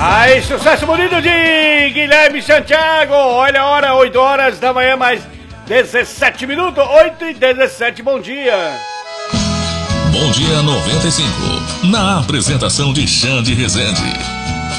Aí, sucesso bonito de Guilherme Santiago. Olha a hora, 8 horas da manhã, mais 17 minutos, 8h17, bom dia. Bom dia 95, na apresentação de Xande Rezende.